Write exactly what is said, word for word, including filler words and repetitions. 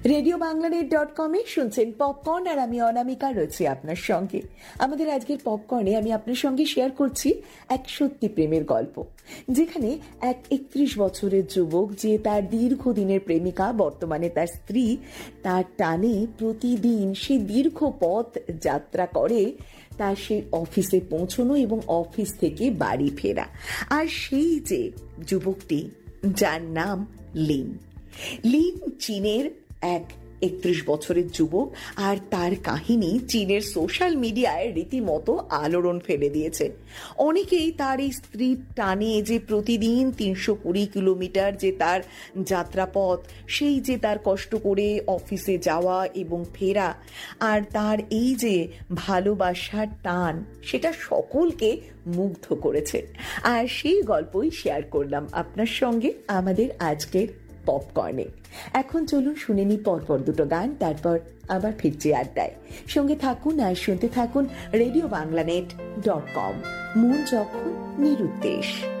Radio বাংলানেট dot কমে শুনছেন popcorn, আর আমি অনামিকা রয়েছি আপনার সঙ্গে। আমাদের আজকের পপকর্নে আমি আপনার সঙ্গে শেয়ার করছি এক সত্যি প্রেমের গল্প, যেখানে এক একত্রিশ বছরের যুবক, যে তার দীর্ঘদিনের প্রেমিকা, বর্তমানে তার স্ত্রী, তার টানে প্রতিদিন সে দীর্ঘ পথ যাত্রা করে তার সেই অফিসে পৌঁছানো এবং অফিস থেকে বাড়ি ফেরা। আর সেই যে যুবকটি, যার নাম লিন। লিন চীনের এক একত্রিশ বছরের যুবক, আর তার কাহিনী চীনের সোশ্যাল মিডিয়ায় রীতিমতো আলোড়ন ফেলে দিয়েছে। অনেকেই তার এই স্ত্রীর টানে, যে প্রতিদিন তিনশো কুড়ি কিলোমিটার যে তার যাত্রাপথ, সেই যে তার কষ্ট করে অফিসে যাওয়া এবং ফেরা, আর তার এই যে ভালোবাসার টান, সেটা সকলকে মুগ্ধ করেছে। আর সেই গল্পই শেয়ার করলাম আপনার সঙ্গে আমাদের আজকের পপকর্নে। এখন চলুন শুনে নি পরপর দুটো গান, তারপর আবার ফিরছি আড্ডায়। সঙ্গে থাকুন আর শুনতে থাকুন রেডিও বাংলানেট ডট কম। মন যখন নিরুদ্দেশ।